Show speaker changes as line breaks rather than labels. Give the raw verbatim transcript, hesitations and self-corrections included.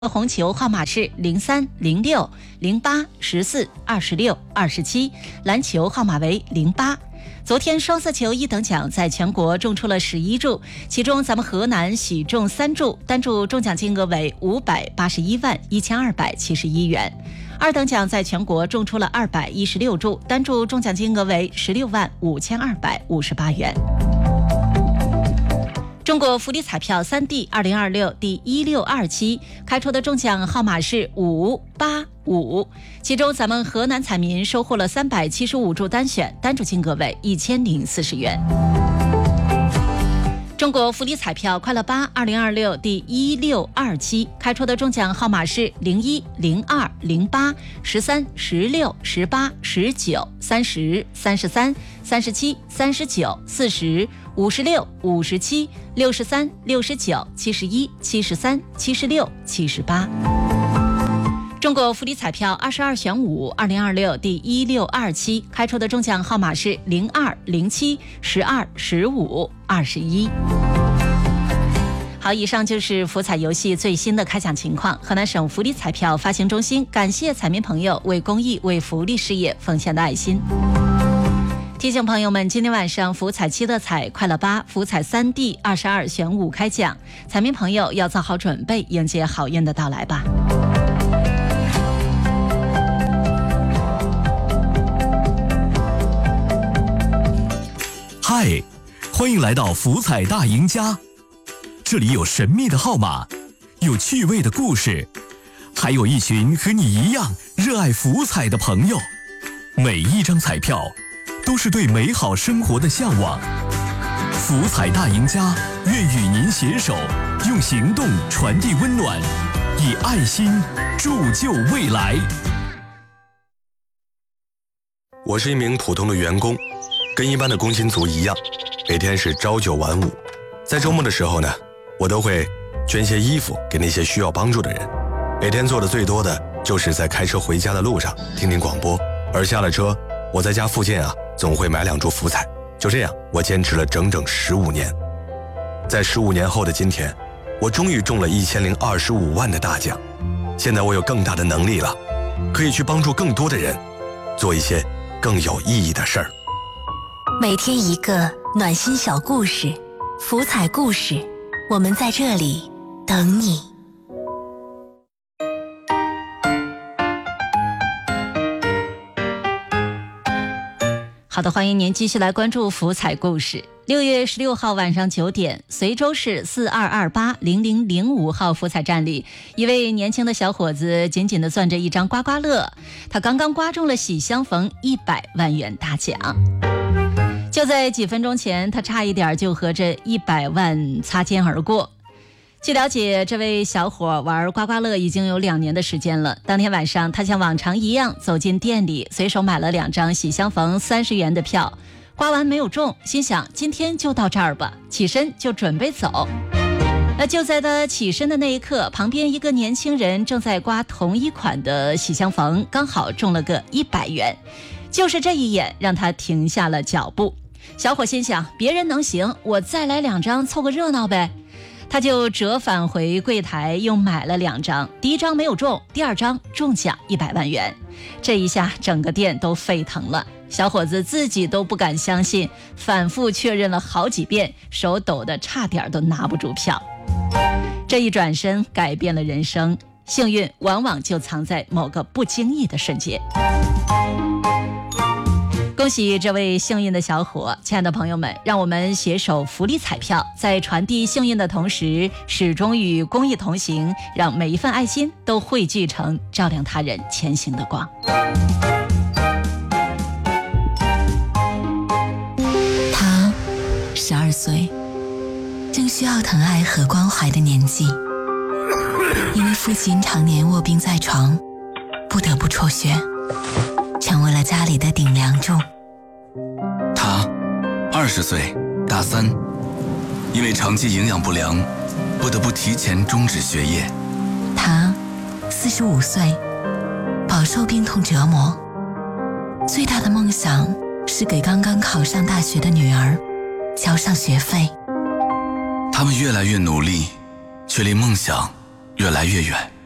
红球号码是零三、零六、零八、十四、二十六、二十七，蓝球号码为零八。昨天双色球一等奖在全国中出了十一注，其中咱们河南喜中三注，单注中奖金额为五百八十一万一千二百七十一元。二等奖在全国中出了二百一十六注，单注中奖金额为十六万五千二百五十八元。中国福利彩票 三 D 二零二六第一六二期开出的中奖号码是五八五，其中咱们河南彩民收获了三百七十五注单选，单注金额为一千零四十元。中国福利彩票快乐八二零二六第一六二期开出的中奖号码是零一、零二、零八、十三、十六、十八、十九、三十、三十三、三十七、三十九、四十、五十六、五十七、六十三、六十九、七十一、七十三、七十六、七十八。中国福利彩票二十二选五二零二六第一六二期开出的中奖号码是零二、零七、十二、十五、二十一。好，以上就是福彩游戏最新的开奖情况。河南省福利彩票发行中心感谢彩民朋友为公益、为福利事业奉献的爱心。提醒朋友们，今天晚上福彩七乐彩快乐八、福彩 三 D 二十二选五开奖，彩民朋友要做好准备，迎接好运的到来吧。
嗨，欢迎来到福彩大赢家，这里有神秘的号码，有趣味的故事，还有一群和你一样热爱福彩的朋友。每一张彩票都是对美好生活的向往。福彩大赢家愿与您携手，用行动传递温暖，以爱心铸就未来。
我是一名普通的员工，跟一般的工薪族一样，每天是朝九晚五。在周末的时候呢，我都会捐些衣服给那些需要帮助的人。每天做的最多的就是在开车回家的路上听听广播，而下了车，我在家附近啊总会买两注福彩。就这样，我坚持了整整十五年。在十五年后的今天，我终于中了一千零二十五万的大奖。现在我有更大的能力了，可以去帮助更多的人，做一些更有意义的事儿。
每天一个暖心小故事，福彩故事，我们在这里等你。
好的，欢迎您继续来关注福彩故事。六月十六号晚上九点，随州市四二二八零零零五号福彩站里，一位年轻的小伙子紧紧地攥着一张刮刮乐，他刚刚刮中了喜相逢一百万元大奖。就在几分钟前，他差一点就和这一百万擦肩而过。据了解，这位小伙玩刮刮乐已经有两年的时间了。当天晚上，他像往常一样走进店里，随手买了两张喜相逢三十元的票。刮完没有中，心想今天就到这儿吧，起身就准备走。那就在他起身的那一刻，旁边一个年轻人正在刮同一款的喜相逢，刚好中了个一百元。就是这一眼让他停下了脚步。小伙心想，别人能行，我再来两张凑个热闹呗。他就折返回柜台，又买了两张，第一张没有中，第二张中奖一百万元。这一下整个店都沸腾了，小伙子自己都不敢相信，反复确认了好几遍，手抖得差点都拿不住票。这一转身改变了人生，幸运往往就藏在某个不经意的瞬间。恭喜这位幸运的小伙，亲爱的朋友们，让我们携手福利彩票，在传递幸运的同时，始终与公益同行，让每一份爱心都汇聚成照亮他人前行的光。
他十二岁，正需要疼爱和关怀的年纪，因为父亲常年卧病在床，不得不辍学，成为了家里的顶梁柱。
他二十岁，大三，因为长期营养不良，不得不提前终止学业。
他四十五岁，饱受病痛折磨，最大的梦想是给刚刚考上大学的女儿交上学费。
他们越来越努力，却离梦想越来越远。